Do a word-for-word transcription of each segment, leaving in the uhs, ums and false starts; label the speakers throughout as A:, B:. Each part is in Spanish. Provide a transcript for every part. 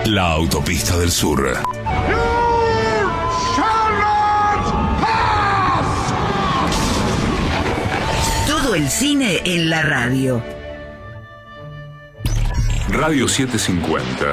A: La autopista del sur.
B: Todo el cine en la radio.
A: Radio setecientos cincuenta.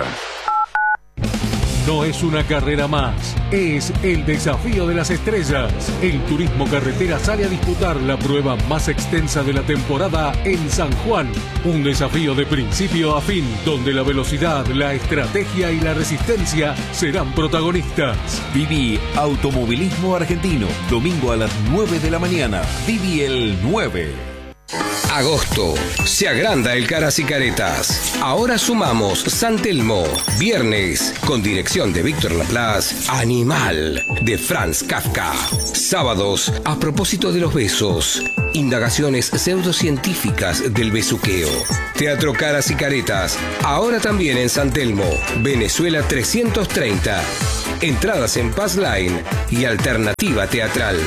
C: No es una carrera más, es el desafío de las estrellas. El turismo carretera sale a disputar la prueba más extensa de la temporada en San Juan. Un desafío de principio a fin, donde la velocidad, la estrategia y la resistencia serán protagonistas.
D: Viví Automovilismo Argentino, domingo a las nueve de la mañana. Viví el nueve.
E: Agosto. Se agranda el Caras y Caretas. Ahora sumamos San Telmo. Viernes, con dirección de Víctor Laplace, Animal, de Franz Kafka. Sábados, a propósito de los besos. Indagaciones pseudocientíficas del besuqueo. Teatro Caras y Caretas. Ahora también en San Telmo. Venezuela trescientos treinta. Entradas en Pass Line y Alternativa Teatral.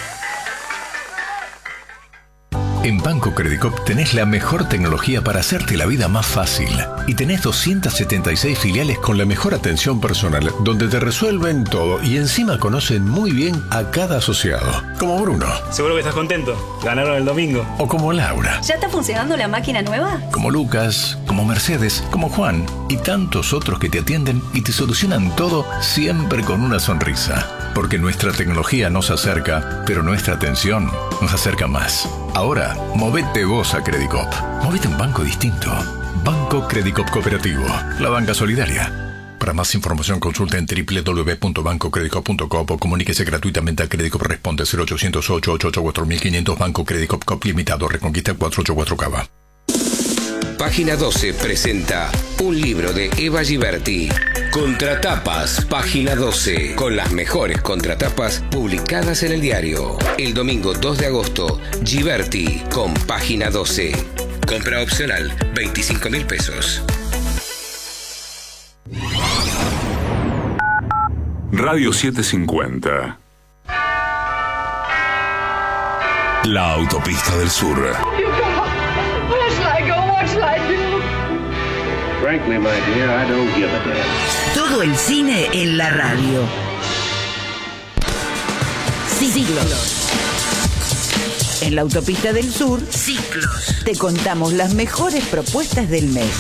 F: En Banco Credicop tenés la mejor tecnología para hacerte la vida más fácil. Y tenés doscientas setenta y seis filiales con la mejor atención personal, donde te resuelven todo y encima conocen muy bien a cada asociado. Como Bruno.
G: Seguro que estás contento. Ganaron el domingo.
F: O como Laura.
H: ¿Ya está funcionando la máquina nueva?
F: Como Lucas, como Mercedes, como Juan y tantos otros que te atienden y te solucionan todo siempre con una sonrisa. Porque nuestra tecnología nos acerca, pero nuestra atención nos acerca más. Ahora, movete vos a Credicop. Movete a un banco distinto. Banco Credicop Cooperativo. La banca solidaria. Para más información consulta en doble u doble u doble u punto banco credicop punto com o comuníquese gratuitamente a Credicop. Responde cero ochocientos ocho, ochocientos ochenta y cuatro mil quinientos. Banco Credicop Cop Limitado. Reconquista cuatrocientos ochenta y cuatro Cava.
E: Página doce presenta un libro de Eva Giberti. Contratapas, Página doce, con las mejores contratapas publicadas en el diario. El domingo dos de agosto, Giberti con Página doce. Compra opcional, veinticinco mil pesos.
A: Radio setecientos cincuenta. La autopista del sur.
I: Frankly, my dear, I don't give a damn.
B: Todo el cine en la radio. Ciclos. En la autopista del sur, Ciclos. Te contamos las mejores propuestas del mes.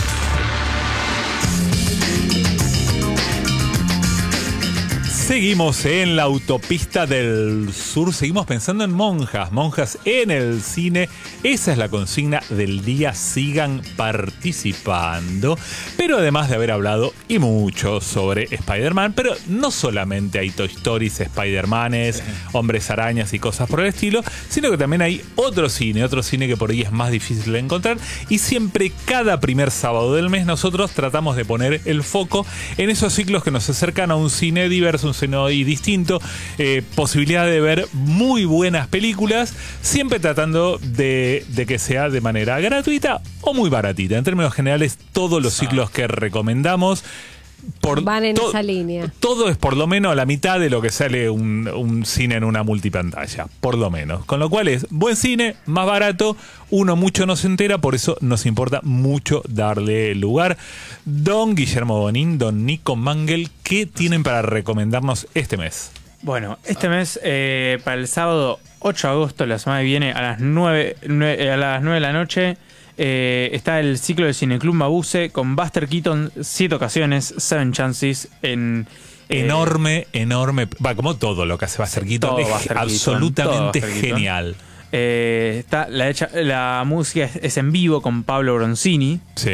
J: Seguimos en la autopista del sur, seguimos pensando en monjas, monjas en el cine. Esa es la consigna del día, sigan participando. Pero además de haber hablado y mucho sobre Spider-Man, pero no solamente hay Toy Stories, Spider-Manes, Hombres Arañas y cosas por el estilo, sino que también hay otro cine, otro cine que por ahí es más difícil de encontrar. Y siempre, cada primer sábado del mes, nosotros tratamos de poner el foco en esos ciclos que nos acercan a un cine diverso, un y distinto, eh, posibilidad de ver muy buenas películas, siempre tratando de, de que sea de manera gratuita o muy baratita. En términos generales, todos los ciclos que recomendamos por
K: van en
J: to-
K: esa línea.
J: Todo es por lo menos la mitad de lo que sale un, un cine en una multipantalla, por lo menos. Con lo cual es buen cine, más barato, uno mucho no se entera, por eso nos importa mucho darle lugar. Don Guillermo Bonín, don Nico Mangel, ¿qué tienen para recomendarnos este mes?
L: Bueno, este mes, eh, para el sábado ocho de agosto, la semana que viene, a las nueve, nueve, a las nueve de la noche, Eh, está el ciclo del Cineclub Mabuse con Buster Keaton, siete ocasiones, Seven Chances, en... Eh,
J: enorme, enorme, va, como todo lo que hace Buster Keaton, es
L: Buster Keaton,
J: absolutamente
L: todo Buster Keaton.
J: genial.
L: Eh, está la, hecha, la música es, es en vivo con Pablo Bronzini.
J: Sí.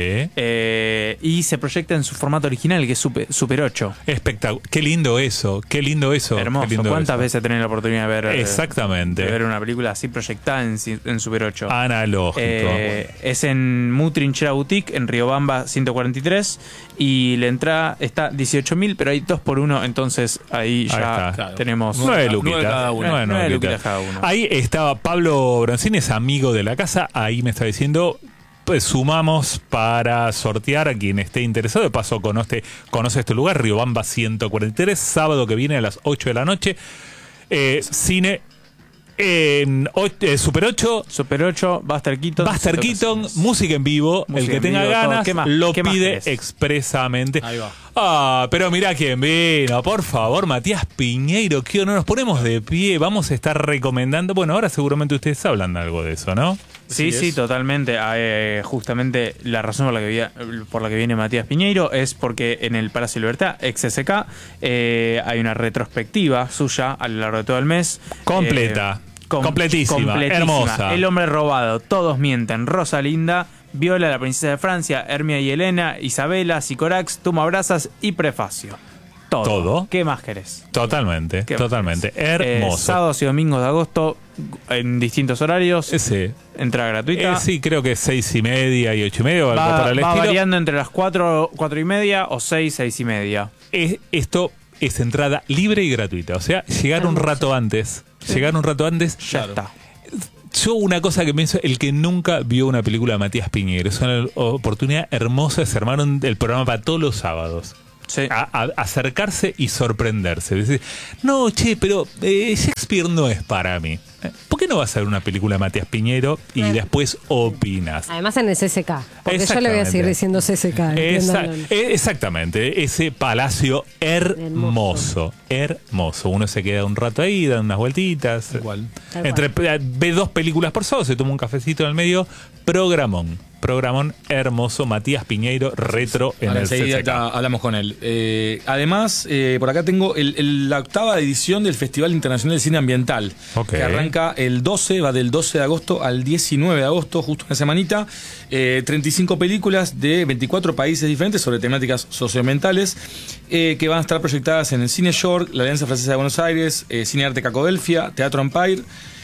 L: Eh, y se proyecta en su formato original, que es Super, Super ocho.
J: Espectacular. Qué lindo eso, qué lindo eso.
L: Hermoso.
J: Qué lindo
L: ¿Cuántas
J: eso.
L: veces tenés la oportunidad de ver,
J: Exactamente.
L: de ver una película así proyectada en, en Super ocho?
J: Analógico.
L: Eh, es en Mu Trinchera Boutique, en Riobamba ciento cuarenta y tres. Y la entrada está dieciocho mil, pero hay dos por uno, entonces ahí ya
J: ahí está.
L: tenemos
J: nueve luquitas.
L: nueve cada uno.
J: Nueve,
L: Nueve
J: luquitas.
L: luquitas cada uno.
J: Ahí estaba Pablo Bronzini, es amigo de la casa. Ahí me está diciendo, pues sumamos para sortear a quien esté interesado. De paso, conoce, conoce este lugar, Riobamba ciento cuarenta y tres, sábado que viene a las ocho de la noche. Eh, cine En o- eh, Super ocho.
L: Super ocho, Buster Keaton.
J: Buster Keaton,
L: ocasiones.
J: música en vivo.
L: Música
J: el que
L: en
J: tenga
L: vivo, todo.
J: ganas
L: ¿Qué más?
J: lo
L: ¿Qué más
J: pide
L: querés?
J: expresamente.
L: Ahí va.
J: Ah, pero mirá quién vino, por favor, Matías Piñeiro, que no nos ponemos de pie, vamos a estar recomendando. Bueno, ahora seguramente ustedes hablan algo de eso, ¿no?
L: Sí, sí, totalmente. Eh, justamente la razón por la, que vi- por la que viene Matías Piñeiro es porque en el Palacio de Libertad, ex S K, eh, hay una retrospectiva suya a lo largo de todo el mes.
J: Completa,
L: Eh, com-
J: completísima, hermosa.
L: El hombre robado, todos mienten. Rosalinda, Viola, la princesa de Francia, Hermia y Helena, Isabela, Sicorax, Tú me abrazas y prefacio. Todo.
J: Todo.
L: ¿Qué más querés?
J: Totalmente,
L: ¿Qué
J: totalmente.
L: Eh,
J: Hermoso.
L: sábados y domingos de agosto en distintos horarios.
J: Ese.
L: Entrada gratuita.
J: Eh, sí, creo que seis y media y ocho y media o algo
L: Va,
J: por el
L: va
J: estilo.
L: variando entre las cuatro, cuatro y media o seis, seis y media.
J: Es- esto es entrada libre y gratuita. O sea, llegar un rato antes. Llegar un rato antes.
L: Ya está.
J: Yo una cosa que pienso, el que nunca vio una película de Matías Piñeiro, es una oportunidad hermosa de se armaron el programa para todos los sábados.
L: Sí.
J: A, a- acercarse y sorprenderse. Decir, no, che, pero eh, Shakespeare no es para mí. Eh, ¿Por qué no vas a ver una película de Matías Piñeiro y
K: Eh.
J: después opinas?
K: Además en el C C K. Porque yo le voy a
J: Exactamente.
K: seguir diciendo C C K.
J: Esa-
K: entiéndanlo.
J: eh, exactamente, ese palacio hermoso, hermoso. Uno se queda un rato ahí, da unas vueltitas.
M: Igual.
K: Tal
J: Entre, ve dos películas por sábado, se toma un cafecito en el medio. Programón, programón hermoso. Matías Piñeiro, retro en
M: Ahora
J: el
M: enseguida
J: C C K.
M: ya hablamos con él. Eh, además, eh, por acá tengo el- el- la octava edición del Festival Internacional de Cine Ambiental,
J: Ok.
M: que arranca el doce, va del doce de agosto al diecinueve de agosto, justo una semanita. Eh, treinta y cinco películas de veinticuatro países diferentes sobre temáticas socioambientales, eh, que van a estar proyectadas en el Cine York, la Alianza Francesa de Buenos Aires, eh, Cine Arte Cacodelfia, Teatro Empire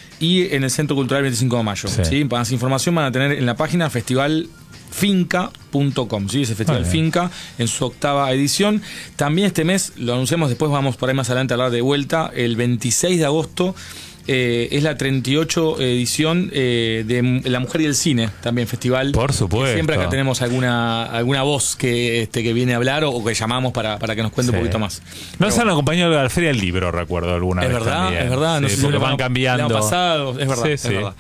M: y en el Centro Cultural veinticinco de mayo.
J: Sí.
M: ¿Sí? Más información van a tener en la página festival finca punto com, ¿sí? Ese Festival
J: Muy bien.
M: Finca en su octava edición. También este mes, lo anunciamos, después vamos por ahí más adelante a hablar de vuelta, el veintiséis de agosto eh, es la treinta y ocho edición eh, de La Mujer y el Cine, también festival.
J: Por supuesto.
M: Que siempre acá tenemos alguna alguna voz que este que viene a hablar o, o que llamamos para, para que nos cuente
J: Sí.
M: un poquito más.
J: Nos
M: Pero
J: han acompañado a la Feria del Libro, recuerdo alguna
M: es
J: vez.
M: verdad,
J: también.
M: es verdad, no
J: Sí,
M: sé si
J: porque
M: lo
J: van
M: han-
J: cambiando.
M: le han pasado, es verdad,
J: Sí,
M: es
J: sí.
M: verdad.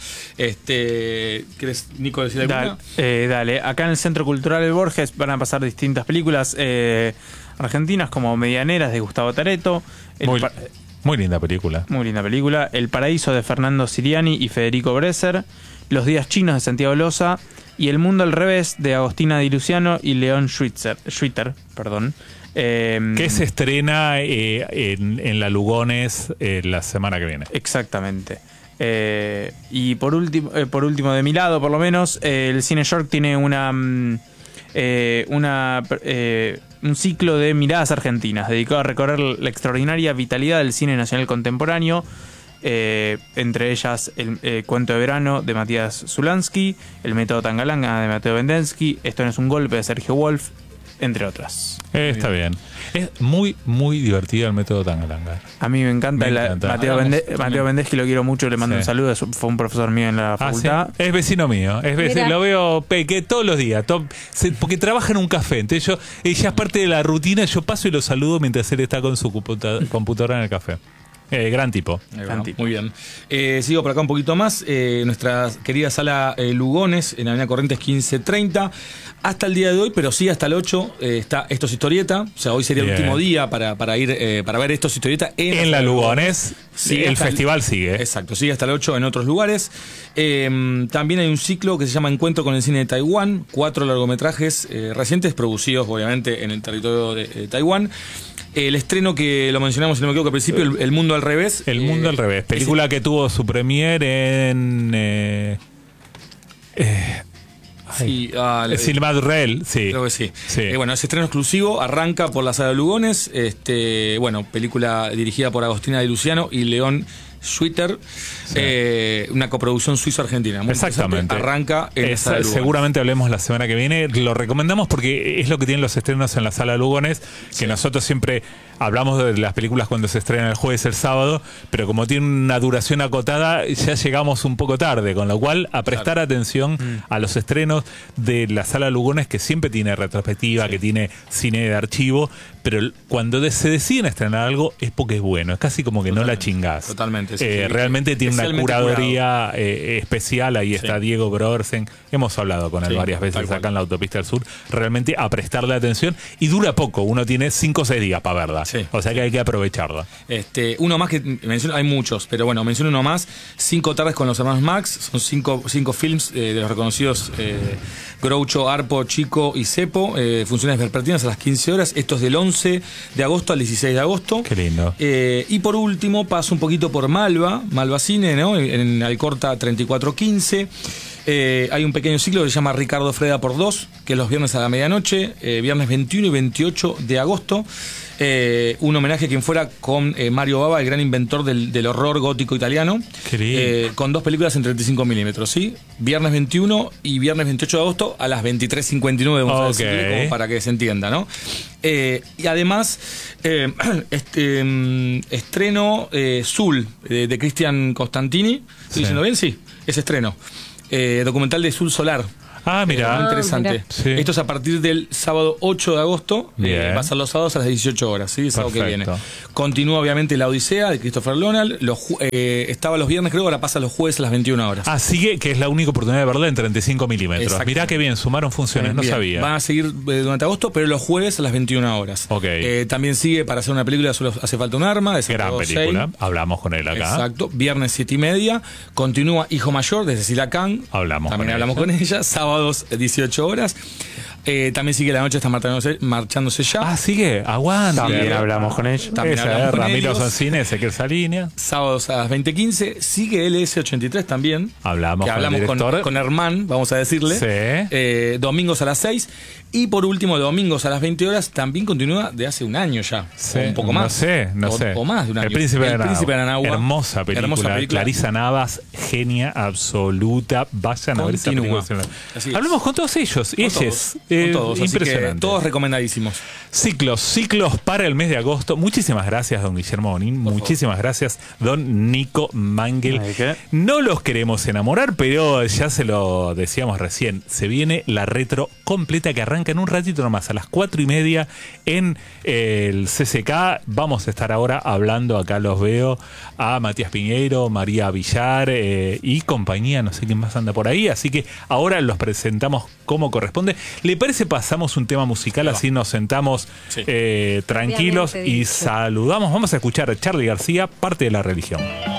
M: Este, ¿querés, Nico, decir alguna?
L: Dale, eh, dale. Acá en el Centro Cultural El Borges van a pasar distintas películas eh, argentinas como Medianeras de Gustavo Tareto. El
J: Muy,
L: pa-
J: muy linda película.
L: muy linda película. El Paraíso de Fernando Siriani y Federico Bresser. Los Días Chinos de Santiago Loza. Y El Mundo al Revés de Agostina Di Luciano y León Schwitzer, Schwitter. Perdón. Eh,
J: Que se estrena eh, en, en la Lugones eh, la semana que viene.
L: Exactamente. Eh, y por último, eh, por último, de mi lado, por lo menos, eh, el Cine York tiene una, mm, eh, una eh, un ciclo de miradas argentinas dedicado a recorrer la extraordinaria vitalidad del cine nacional contemporáneo. Eh, entre ellas el eh, Cuento de Verano de Matías Zulansky, El Método Tangalanga de Mateo Bendensky, Esto no es un golpe de Sergio Wolf, entre otras.
J: Eh, está bien. Es muy, muy divertido el método Tangalanga.
L: A mí me encanta.
J: Me
L: la-
J: encanta.
L: Mateo,
J: Hablamos
L: Bende-
J: también.
L: Mateo Bendeschi lo quiero mucho, le mando
J: Sí.
L: un saludo. es- Fue un profesor mío en la
J: Ah,
L: facultad.
J: sí. Es vecino mío. Es vecino,
K: Mira.
J: lo veo peque todos los días. to- se- porque trabaja en un café. Entonces yo, ella es parte de la rutina. Yo paso y lo saludo mientras él está con su computa- computadora en el café. Eh, gran tipo.
M: Ahí va, muy bien. Eh, sigo por acá un poquito más. Eh, nuestra querida sala eh, Lugones, en Avenida Corrientes quince treinta. Hasta el día de hoy, pero sí hasta el ocho, eh, está Estos Historieta. O sea, hoy sería
J: Bien.
M: el último día para, para ir eh, para ver Estos Historieta en,
J: En la Lugones,
M: Sigue
J: el
M: hasta
J: festival sigue.
M: Exacto, sigue hasta el ocho en otros lugares. Eh, también hay un ciclo que se llama Encuentro con el Cine de Taiwán. Cuatro largometrajes eh, recientes, producidos obviamente en el territorio de, de Taiwán. El estreno que lo mencionamos, si no me equivoco, al principio, El, El Mundo al Revés.
J: El Mundo
M: Eh,
J: al Revés. Película que tuvo su premier en. Eh, eh,
M: Sí, ah, le-
J: Silmadurrell, sí.
M: Creo que sí.
J: Sí.
M: Eh, bueno, ese estreno exclusivo arranca por la sala Lugones. Este, bueno, película dirigida por Agostina Di Luciano y León Schwitter. Eh, una coproducción suizo-argentina. Muy
J: Exactamente.
M: interesante. Arranca en la
J: Es-
M: sala Lugones.
J: seguramente hablemos la semana que viene. Lo recomendamos porque es lo que tienen los estrenos en la sala Lugones, que nosotros siempre hablamos de las películas cuando se estrenan el jueves, el sábado, pero como tiene una duración acotada, ya llegamos un poco tarde, con lo cual a prestar atención a los estrenos de la sala Lugones, que siempre tiene retrospectiva, que tiene cine de archivo, pero el- cuando de- se deciden estrenar algo es porque es bueno, es casi como que no la chingás.
M: Totalmente. Exactamente. Sí,
J: eh,
M: sí,
J: realmente tiene una curaduría eh, especial. Ahí está sí. Diego Brodersen. Hemos hablado con él sí, varias veces acá en la Autopista del Sur. Realmente a prestarle atención. Y dura poco. Uno tiene cinco o seis días para verla. Sí. O sea que hay que aprovecharla.
M: Este, uno más que menciono, hay muchos, pero bueno, menciono uno más. Cinco tardes con los hermanos Marx. Son cinco, cinco films eh, de los reconocidos eh, Groucho, Arpo, Chico y Cepo. Eh, funciones vespertinas a las quince horas. Esto es del once de agosto al dieciséis de agosto.
J: Qué lindo.
M: Eh, y por último, paso un poquito por Malva, Malva Cine, ¿no? En Alcorta treinta y cuatro quince. Eh, hay un pequeño ciclo que se llama Ricardo Freda por dos, que es los viernes a la medianoche, eh, viernes veintiuno y veintiocho de agosto. Eh, un homenaje a quien fuera con eh, Mario Bava, el gran inventor del, del horror gótico italiano, eh, con dos películas en treinta y cinco milímetros, ¿sí? Viernes veintiuno y viernes veintiocho de agosto a las veintitrés cincuenta y nueve, vamos okay. a decirle, como para que se entienda, ¿no? Eh, y además, eh, este um, estreno eh, Zul, de, de Cristian Costantini. ¿Estoy sí. diciendo bien? Sí, es estreno. Eh, documental de Zul Solar.
J: Ah, mira.
M: Eh, muy interesante.
J: Ah, sí.
M: Esto es a partir del sábado ocho de agosto. Eh, va a ser los sábados a las dieciocho horas, ¿sí? El sábado que viene. Continúa, obviamente, La Odisea de Christopher Lonald. Los, eh, estaba los viernes, creo, ahora pasa los jueves a las veintiuna horas.
J: Ah, sigue, que es la única oportunidad de verla en treinta y cinco milímetros. Mirá qué bien, sumaron funciones, eh, no bien. sabía.
M: Van a seguir eh, durante agosto, pero los jueves a las veintiuna horas.
J: Ok.
M: Eh, también sigue para hacer una película, solo hace falta un arma. De
J: Gran película. seis. Hablamos con él acá.
M: Exacto. Viernes siete y media. Continúa Hijo Mayor de Cecilia Kang.
J: Hablamos
M: también
J: con
M: hablamos
J: ella.
M: con ella. Sábados dieciocho horas. Eh, también sigue La Noche está marchándose, marchándose ya.
J: Ah, sigue, aguanta.
L: También
J: Bien.
L: hablamos con ella.
M: También
J: Esa,
M: hablamos
J: eh,
M: con
J: Ramiro
M: ellos.
J: Sancine, Ezequiel Salinia.
M: Sábados a las veinte quince. Sigue L S ochenta y tres también.
J: Hablamos,
M: que
J: con,
M: hablamos
J: el
M: con, con Herman, vamos a decirle.
J: Sí.
M: Eh, domingos a las seis. Y por último, domingos a las veinte horas. También continúa de hace un año ya.
J: Sí.
M: O un poco más.
J: No sé, no
M: o,
J: sé.
M: O más de un año.
J: El Príncipe,
M: el
J: de,
M: Príncipe de Anagua.
J: Hermosa película.
M: Hermosa película.
J: Clarisa Navas, genia absoluta. Vayan a ver esa película. Hablemos con todos ellos.
M: Con
J: ellos.
M: Todos,
J: eh,
M: con todos.
J: Impresionante.
M: Todos recomendadísimos.
J: Ciclos, ciclos para el mes de agosto. Muchísimas gracias, don Guillermo Bonín. Por Muchísimas favor. gracias, don Nico Mangel. No los queremos enamorar, pero ya se lo decíamos recién. Se viene la retro completa que arranca en un ratito nomás, a las cuatro y media en el C C K. Vamos a estar ahora hablando, acá los veo, a Matías Piñeiro, María Villar eh, y compañía. No sé quién más anda por ahí. Así que ahora los presentamos como corresponde. ¿Le parece? Pasamos un tema musical, así nos sentamos sí. eh, tranquilos y saludamos. Vamos a escuchar a Charly García, Parte de la Religión.